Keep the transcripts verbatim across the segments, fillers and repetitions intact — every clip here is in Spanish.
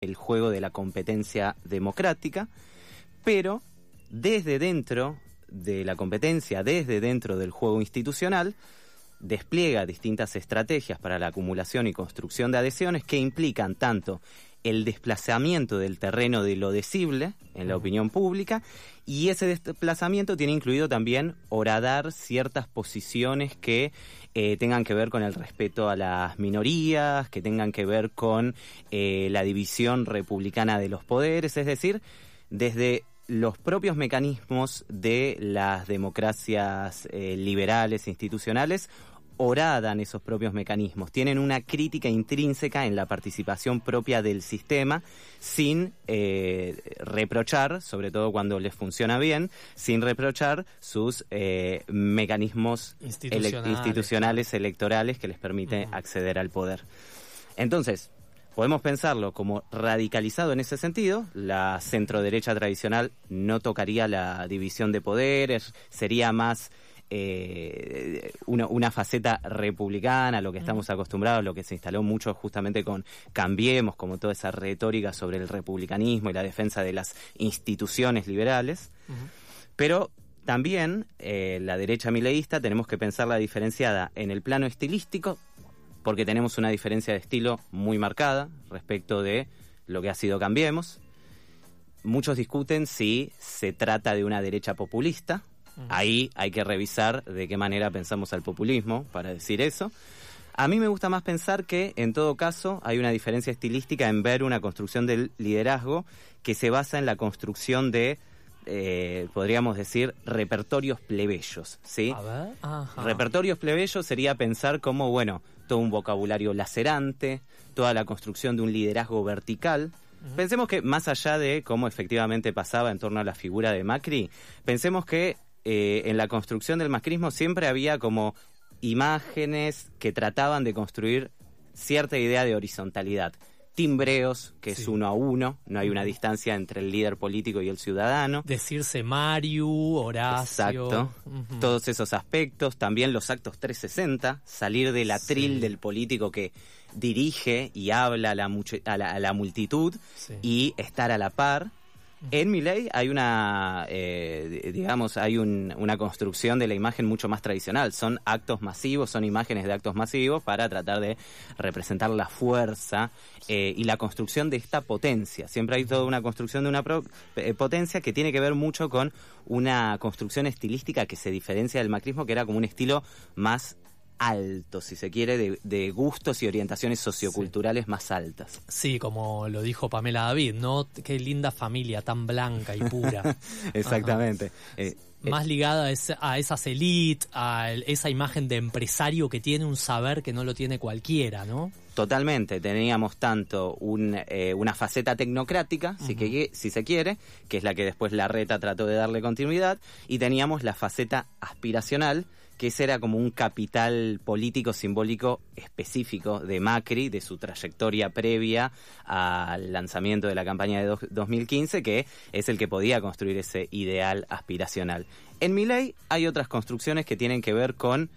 el juego de la competencia democrática, pero desde dentro de la competencia, desde dentro del juego institucional, despliega distintas estrategias para la acumulación y construcción de adhesiones que implican tanto el desplazamiento del terreno de lo decible en la opinión pública, y ese desplazamiento tiene incluido también horadar ciertas posiciones que eh, tengan que ver con el respeto a las minorías, que tengan que ver con eh, la división republicana de los poderes, es decir, desde los propios mecanismos de las democracias eh, liberales e institucionales horadan esos propios mecanismos, tienen una crítica intrínseca en la participación propia del sistema, sin eh, reprochar, sobre todo cuando les funciona bien, sin reprochar sus eh, mecanismos institucionales, ele- institucionales electorales que les permite uh-huh. acceder al poder. Entonces, podemos pensarlo como radicalizado en ese sentido. La centroderecha tradicional no tocaría la división de poderes, sería más Eh, una, una faceta republicana, lo que estamos acostumbrados, lo que se instaló mucho justamente con Cambiemos, como toda esa retórica sobre el republicanismo y la defensa de las instituciones liberales. Uh-huh. Pero también eh, la derecha mileísta tenemos que pensarla diferenciada en el plano estilístico, porque tenemos una diferencia de estilo muy marcada respecto de lo que ha sido Cambiemos. Muchos discuten si se trata de una derecha populista. Ahí hay que revisar de qué manera pensamos al populismo para decir eso. A mí me gusta más pensar que, en todo caso, hay una diferencia estilística en ver una construcción del liderazgo que se basa en la construcción de, eh, podríamos decir, repertorios plebeyos, ¿sí? A ver. Ajá. Repertorios plebeyos sería pensar como, bueno, todo un vocabulario lacerante, toda la construcción de un liderazgo vertical. Uh-huh. Pensemos que, más allá de cómo efectivamente pasaba en torno a la figura de Macri, pensemos que Eh, en la construcción del macrismo siempre había como imágenes que trataban de construir cierta idea de horizontalidad. Timbreos, que sí. es uno a uno, no hay una distancia entre el líder político y el ciudadano. Decirse Mariu, Horacio. Exacto. Uh-huh. Todos esos aspectos, también los actos trescientos sesenta, salir del atril sí. del político que dirige y habla a la, much- a la, a la multitud sí. y estar a la par. En Milei hay una, eh, digamos, hay un, una construcción de la imagen mucho más tradicional. Son actos masivos, son imágenes de actos masivos para tratar de representar la fuerza eh, y la construcción de esta potencia. Siempre hay toda una construcción de una pro, eh, potencia que tiene que ver mucho con una construcción estilística que se diferencia del macrismo, que era como un estilo más alto, si se quiere, de, de gustos y orientaciones socioculturales sí. más altas. Sí, como lo dijo Pamela David, ¿no? Qué linda familia, tan blanca y pura. Exactamente. Eh, más ligada a, ese, a esas élites, a esa imagen de empresario que tiene un saber que no lo tiene cualquiera, ¿no? Totalmente. Teníamos tanto un, eh, una faceta tecnocrática, uh-huh. si, que, si se quiere, que es la que después Larreta trató de darle continuidad, y teníamos la faceta aspiracional, que ese era como un capital político simbólico específico de Macri, de su trayectoria previa al lanzamiento de la campaña de dos mil quince, que es el que podía construir ese ideal aspiracional. En Milei hay otras construcciones que tienen que ver con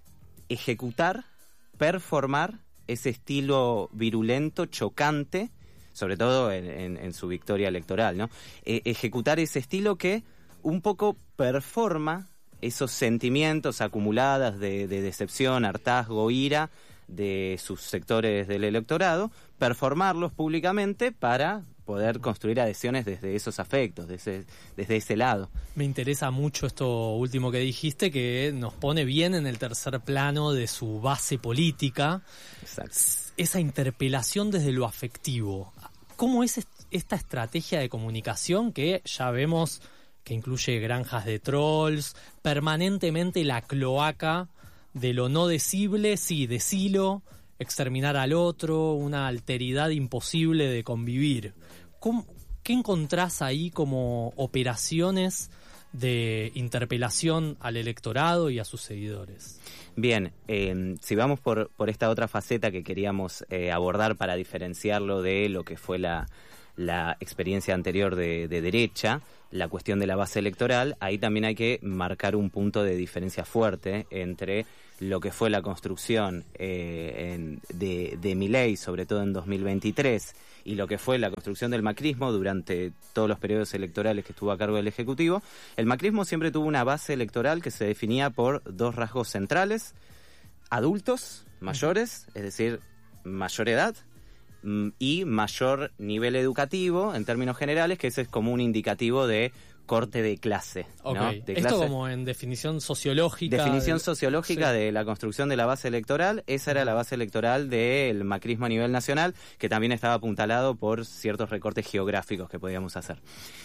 ejecutar, performar ese estilo virulento, chocante, sobre todo en, en, en su victoria electoral, ¿no? Eh, ejecutar ese estilo que un poco performa esos sentimientos acumulados de, de decepción, hartazgo, ira de sus sectores del electorado, performarlos públicamente para poder construir adhesiones desde esos afectos, desde, desde ese lado. Me interesa mucho esto último que dijiste, que nos pone bien en el tercer plano de su base política. Exacto. Esa interpelación desde lo afectivo. ¿Cómo es esta estrategia de comunicación que ya vemos que incluye granjas de trolls, permanentemente la cloaca de lo no decible, sí, decilo, exterminar al otro, una alteridad imposible de convivir? ¿Cómo, ¿Qué encontrás ahí como operaciones de interpelación al electorado y a sus seguidores? Bien, eh, si vamos por, por esta otra faceta que queríamos eh, abordar para diferenciarlo de lo que fue la... la experiencia anterior de, de derecha, la cuestión de la base electoral, ahí también hay que marcar un punto de diferencia fuerte entre lo que fue la construcción eh, en, de, de Milei, sobre todo en dos mil veintitrés, y lo que fue la construcción del macrismo durante todos los periodos electorales que estuvo a cargo del Ejecutivo. El macrismo siempre tuvo una base electoral que se definía por dos rasgos centrales: adultos mayores, es decir, mayor edad, y mayor nivel educativo en términos generales, que ese es como un indicativo de corte de clase, ¿no? Okay. De Esto clase. Como en definición sociológica. Definición del... sociológica sí. de la construcción de la base electoral. Esa era la base electoral del macrismo a nivel nacional, que también estaba apuntalado por ciertos recortes geográficos que podíamos hacer.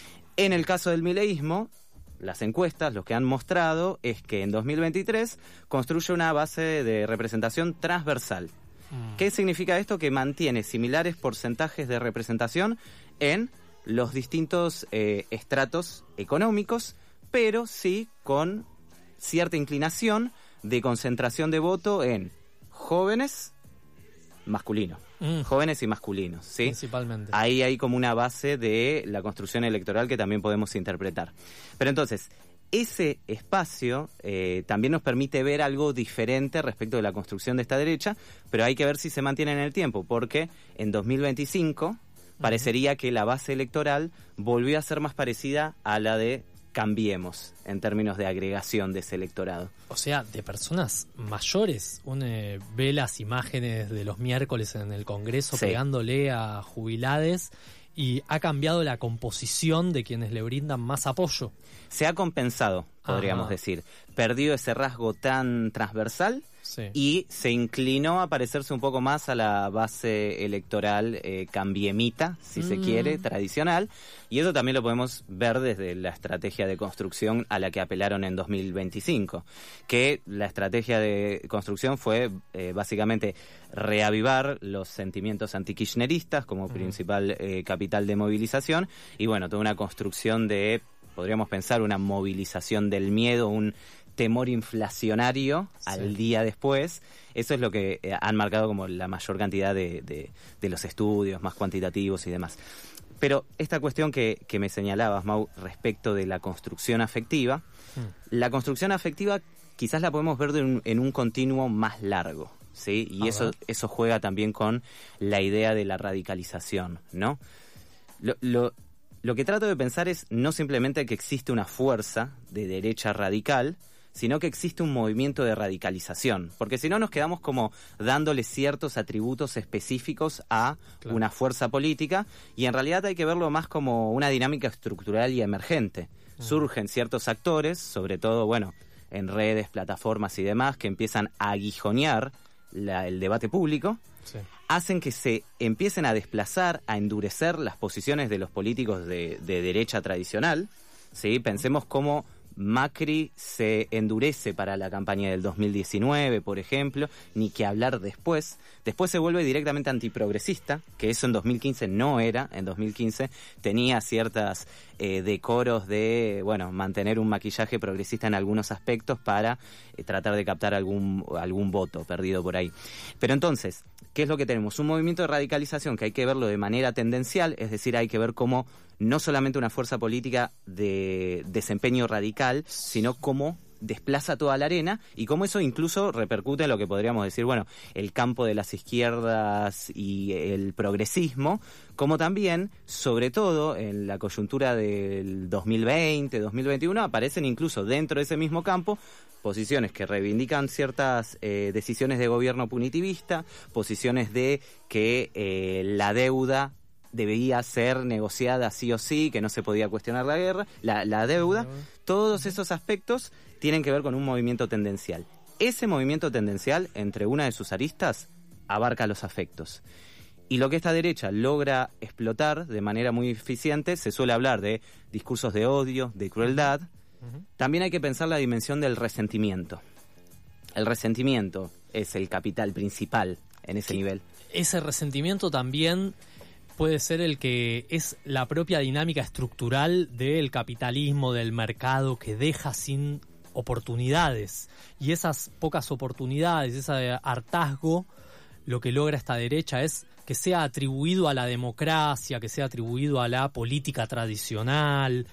En el caso del mileísmo, las encuestas, lo que han mostrado es que en dos mil veintitrés construye una base de representación transversal. ¿Qué significa esto? Que mantiene similares porcentajes de representación en los distintos eh, estratos económicos, pero sí con cierta inclinación de concentración de voto en jóvenes masculinos. Mm. Jóvenes y masculinos, ¿sí? Principalmente. Ahí hay como una base de la construcción electoral que también podemos interpretar. Pero entonces, ese espacio eh, también nos permite ver algo diferente respecto de la construcción de esta derecha, pero hay que ver si se mantiene en el tiempo, porque en dos mil veinticinco uh-huh. parecería que la base electoral volvió a ser más parecida a la de Cambiemos, en términos de agregación de ese electorado. O sea, de personas mayores. Uno eh, ve las imágenes de los miércoles en el Congreso sí. pegándole a jubilades, y ha cambiado la composición de quienes le brindan más apoyo. Se ha compensado, podríamos Ajá. decir. Perdió ese rasgo tan transversal sí. y se inclinó a parecerse un poco más a la base electoral eh, cambiemita, si mm. se quiere, tradicional. Y eso también lo podemos ver desde la estrategia de construcción a la que apelaron en dos mil veinticinco. Que la estrategia de construcción fue eh, básicamente reavivar los sentimientos antikirchneristas como mm. principal eh, capital de movilización. Y bueno, toda una construcción de, podríamos pensar, una movilización del miedo, un temor inflacionario sí. al día después. Eso es lo que eh, han marcado como la mayor cantidad de, de, de los estudios más cuantitativos y demás. Pero esta cuestión que, que me señalabas, Mau, respecto de la construcción afectiva, mm. la construcción afectiva quizás la podemos ver de un, en un continuo más largo, ¿sí? Y eso, eso juega también con la idea de la radicalización, ¿no? Lo, lo, lo que trato de pensar es no simplemente que existe una fuerza de derecha radical, sino que existe un movimiento de radicalización, porque si no nos quedamos como dándole ciertos atributos específicos a claro. una fuerza política, y en realidad hay que verlo más como una dinámica estructural y emergente. Mm. Surgen ciertos actores, sobre todo, bueno, en redes, plataformas y demás, que empiezan a aguijonear la, el debate público, sí. hacen que se empiecen a desplazar, a endurecer las posiciones de los políticos de, de derecha tradicional, ¿sí? Pensemos cómo Macri se endurece para la campaña del dos mil diecinueve, por ejemplo, ni que hablar después. Después se vuelve directamente antiprogresista, que eso en dos mil quince no era. En dos mil quince tenía ciertas eh, decoros de, bueno, mantener un maquillaje progresista en algunos aspectos para eh, tratar de captar algún, algún voto perdido por ahí. Pero entonces, ¿qué es lo que tenemos? Un movimiento de radicalización que hay que verlo de manera tendencial, es decir, hay que ver cómo no solamente una fuerza política de desempeño radical, sino cómo desplaza toda la arena y cómo eso incluso repercute en lo que podríamos decir, bueno, el campo de las izquierdas y el progresismo, como también, sobre todo, en la coyuntura del dos mil veinte, dos mil veintiuno, aparecen incluso dentro de ese mismo campo posiciones que reivindican ciertas eh, decisiones de gobierno punitivista, posiciones de que eh, la deuda debía ser negociada sí o sí, que no se podía cuestionar la guerra, la, la deuda. Todos esos aspectos tienen que ver con un movimiento tendencial. Ese movimiento tendencial, entre una de sus aristas, abarca los afectos. Y lo que esta derecha logra explotar de manera muy eficiente, se suele hablar de discursos de odio, de crueldad. Uh-huh. También hay que pensar la dimensión del resentimiento. El resentimiento es el capital principal en ese nivel. Ese resentimiento también puede ser el que es la propia dinámica estructural del capitalismo, del mercado, que deja sin oportunidades. Y esas pocas oportunidades, ese hartazgo, lo que logra esta derecha es que sea atribuido a la democracia, que sea atribuido a la política tradicional,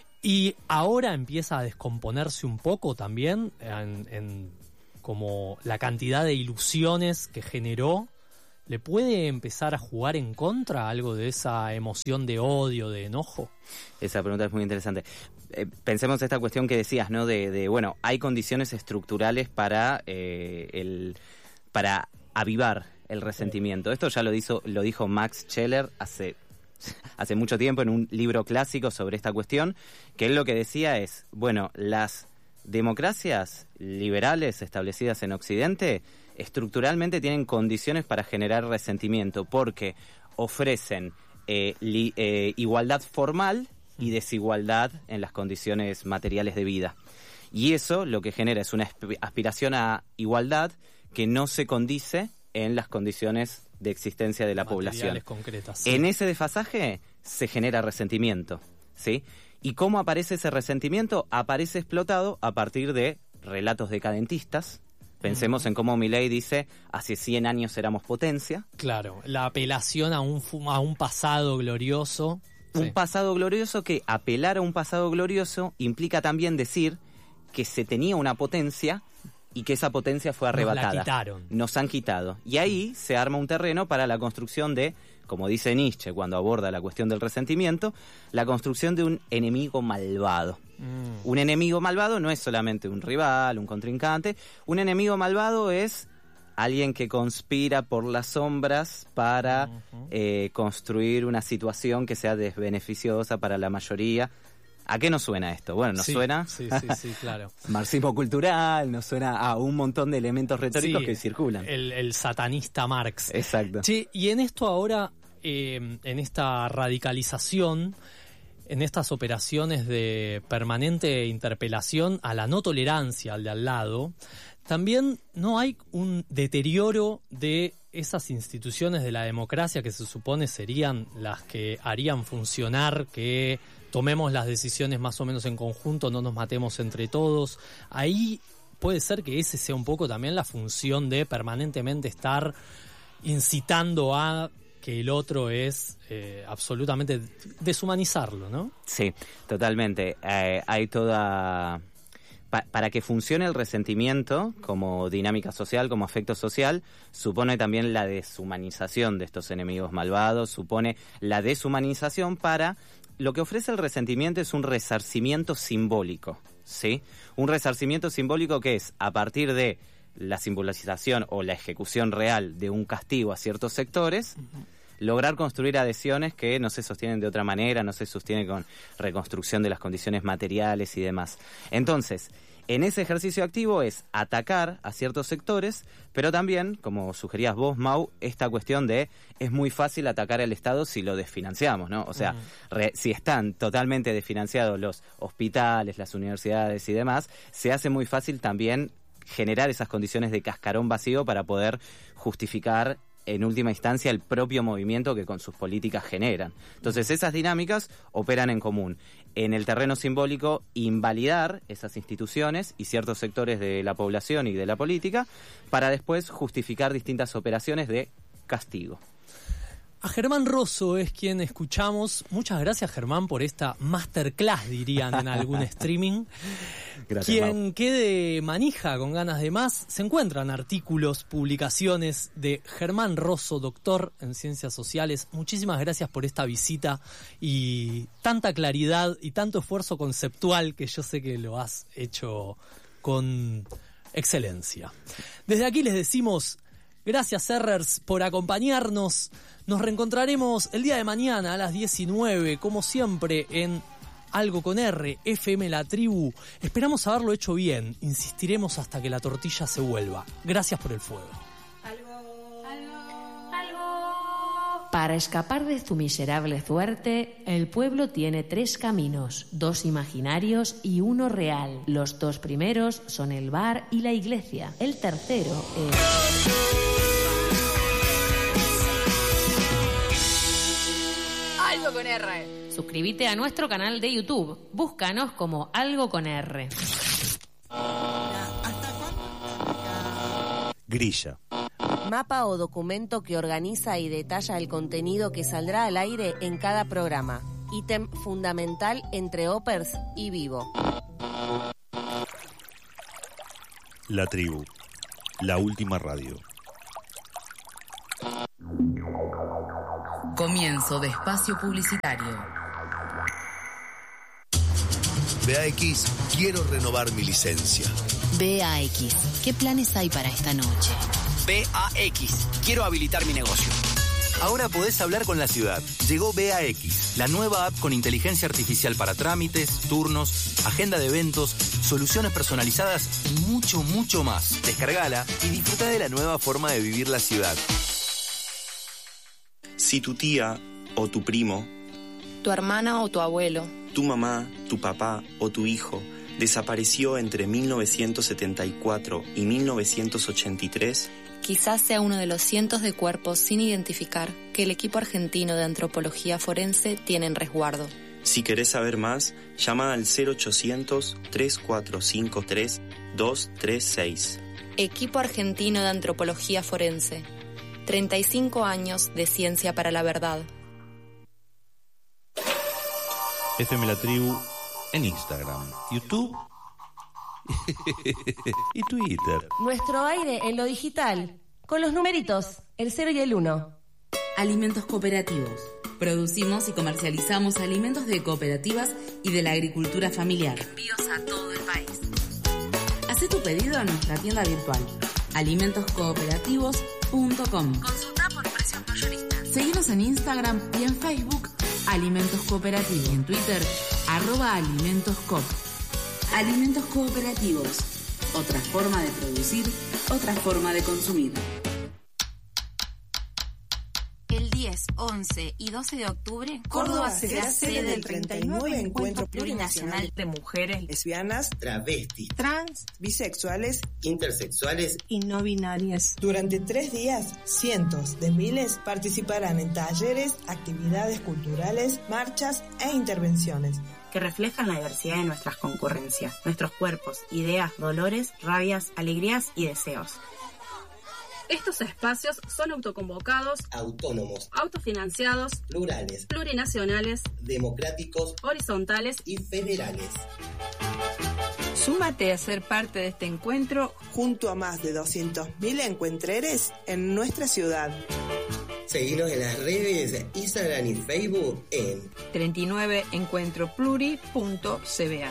y ahora empieza a descomponerse un poco también en, en como la cantidad de ilusiones que generó. ¿Le puede empezar a jugar en contra algo de esa emoción de odio, de enojo? Esa pregunta es muy interesante. Eh, pensemos esta cuestión que decías, ¿no? De, de bueno, hay condiciones estructurales para eh, el para avivar el resentimiento. Esto ya lo dijo, lo dijo Max Scheler hace, hace mucho tiempo en un libro clásico sobre esta cuestión, que él lo que decía es, bueno, las democracias liberales establecidas en Occidente estructuralmente tienen condiciones para generar resentimiento porque ofrecen eh, li, eh, igualdad formal y desigualdad en las condiciones materiales de vida. Y eso lo que genera es una aspiración a igualdad que no se condice en las condiciones de existencia de la población. Concretas, sí. En ese desfasaje se genera resentimiento, ¿sí? ¿Y cómo aparece ese resentimiento? Aparece explotado a partir de relatos decadentistas. Pensemos uh-huh. en cómo Milei dice, hace cien años éramos potencia. Claro, la apelación a un, a un pasado glorioso. Un sí. pasado glorioso que apelar a un pasado glorioso implica también decir que se tenía una potencia y que esa potencia fue arrebatada. Nos la quitaron. Nos han quitado. Y ahí se arma un terreno para la construcción de, como dice Nietzsche cuando aborda la cuestión del resentimiento, la construcción de un enemigo malvado. Mm. Un enemigo malvado no es solamente un rival, un contrincante. Un enemigo malvado es alguien que conspira por las sombras para uh-huh. eh, construir una situación que sea desbeneficiosa para la mayoría. ¿A qué nos suena esto? Bueno, nos sí, suena sí, sí, sí, claro. marxismo cultural, nos suena a un montón de elementos retóricos sí, que circulan. El, el satanista Marx. Exacto. Sí, y en esto ahora, eh, en esta radicalización, en estas operaciones de permanente interpelación a la no tolerancia al de al lado, también no hay un deterioro de esas instituciones de la democracia que se supone serían las que harían funcionar que tomemos las decisiones más o menos en conjunto, no nos matemos entre todos. Ahí puede ser que ese sea un poco también la función de permanentemente estar incitando a que el otro es eh, absolutamente deshumanizarlo, ¿no? Sí, totalmente. Eh, hay toda... Pa- para que funcione el resentimiento como dinámica social, como afecto social, supone también la deshumanización de estos enemigos malvados, supone la deshumanización para... Lo que ofrece el resentimiento es un resarcimiento simbólico, ¿sí? Un resarcimiento simbólico que es, a partir de la simbolización o la ejecución real de un castigo a ciertos sectores, uh-huh. lograr construir adhesiones que no se sostienen de otra manera, no se sostienen con reconstrucción de las condiciones materiales y demás. Entonces, en ese ejercicio activo es atacar a ciertos sectores, pero también, como sugerías vos, Mau, esta cuestión de es muy fácil atacar al Estado si lo desfinanciamos, ¿no? O sea, uh-huh. re, si están totalmente desfinanciados los hospitales, las universidades y demás, se hace muy fácil también generar esas condiciones de cascarón vacío para poder justificar en última instancia el propio movimiento que con sus políticas generan. Entonces esas dinámicas operan en común. En el terreno simbólico, invalidar esas instituciones y ciertos sectores de la población y de la política para después justificar distintas operaciones de castigo. A Germán Rosso es quien escuchamos. Muchas gracias, Germán, por esta masterclass, dirían en algún streaming. Gracias, Quien Mau. quede manija con ganas de más, se encuentran artículos, publicaciones de Germán Rosso, doctor en Ciencias Sociales. Muchísimas gracias por esta visita y tanta claridad y tanto esfuerzo conceptual que yo sé que lo has hecho con excelencia. Desde aquí les decimos gracias, Errers, por acompañarnos. Nos reencontraremos el día de mañana a las diecinueve, como siempre, en Algo con R, F M La Tribu. Esperamos haberlo hecho bien. Insistiremos hasta que la tortilla se vuelva. Gracias por el fuego. Algo, algo, algo. Para escapar de tu miserable suerte, el pueblo tiene tres caminos, dos imaginarios y uno real. Los dos primeros son el bar y la iglesia. El tercero es... Algo con R. Suscríbete a nuestro canal de YouTube. Búscanos como Algo con R. Grilla. mapa o documento que organiza y detalla el contenido que saldrá al aire en cada programa. Ítem fundamental entre Opers y Vivo. La Tribu, la última radio. Comienzo de espacio publicitario. B A X, quiero renovar mi licencia. B A X, ¿qué planes hay para esta noche? B A X, quiero habilitar mi negocio. Ahora podés hablar con la ciudad. Llegó B A X, la nueva app con inteligencia artificial para trámites, turnos, agenda de eventos, soluciones personalizadas y mucho, mucho más. Descargala y disfruta de la nueva forma de vivir la ciudad. Si tu tía o tu primo, tu hermana o tu abuelo, tu mamá, tu papá o tu hijo desapareció entre mil novecientos setenta y cuatro y mil novecientos ochenta y tres, quizás sea uno de los cientos de cuerpos sin identificar que el equipo argentino de antropología forense tiene en resguardo. Si querés saber más, llama al cero ochocientos, tres cuatro cinco tres, dos tres seis. Equipo argentino de antropología forense. treinta y cinco años de ciencia para la verdad. F M La Tribu en Instagram, YouTube y Twitter. Nuestro aire en lo digital, con los numeritos, el cero y el uno. Alimentos cooperativos. Producimos y comercializamos alimentos de cooperativas y de la agricultura familiar. Envíos a todo el país. Haz tu pedido en nuestra tienda virtual, alimentos cooperativos punto com. Consulta por precios mayoristas. Seguinos en Instagram y en Facebook, Alimentos Cooperativos. En Twitter, arroba Alimentos Coop. Alimentos cooperativos. Otra forma de producir, otra forma de consumir. El diez, once y doce de octubre, Córdoba será sede del treinta y nueve Encuentro Plurinacional de Mujeres Lesbianas, Travestis, Trans, Bisexuales, Intersexuales y No Binarias. Durante tres días, cientos de miles participarán en talleres, actividades culturales, marchas e intervenciones que reflejan la diversidad de nuestras concurrencias, nuestros cuerpos, ideas, dolores, rabias, alegrías y deseos. Estos espacios son autoconvocados, autónomos, autofinanciados, plurales, plurinacionales, democráticos, horizontales y federales. Súmate a ser parte de este encuentro junto a más de doscientos mil encuentreres en nuestra ciudad. Seguinos en las redes Instagram y Facebook en treinta y nueve encuentro pluri punto c b a.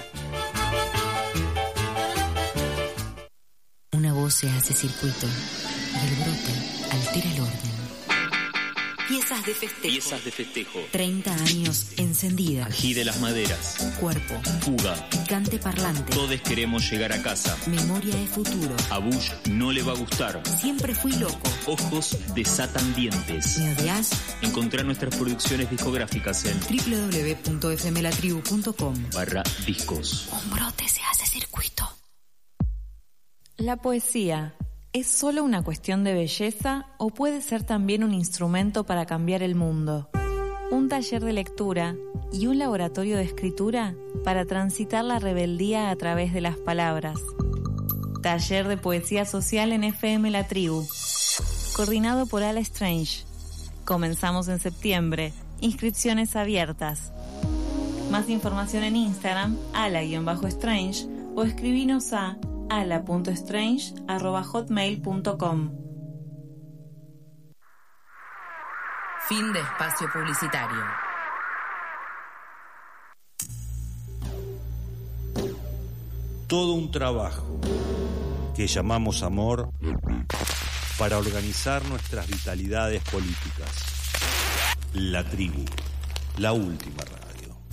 Una voz se hace circuito y el brote altera el orden. Piezas de festejo. Piezas de festejo. treinta años encendida. Ají de las maderas. Cuerpo. Fuga. Picante parlante. Todos queremos llegar a casa. Memoria de futuro. A Bush no le va a gustar. Siempre fui loco. Ojos desatan dientes. ¿Me odias? Encontrá nuestras producciones discográficas en doble u doble u doble u punto f m la tribu punto com barra discos. Un brote se hace circuito. La poesía, ¿es solo una cuestión de belleza o puede ser también un instrumento para cambiar el mundo? Un taller de lectura y un laboratorio de escritura para transitar la rebeldía a través de las palabras. Taller de poesía social en F M La Tribu. Coordinado por Ala Strange. Comenzamos en septiembre. Inscripciones abiertas. Más información en Instagram, ala-strange, o escribinos a ala punto strange arroba hotmail punto com. Fin de espacio publicitario. Todo un trabajo que llamamos amor para organizar nuestras vitalidades políticas. La Tribu, la última radio.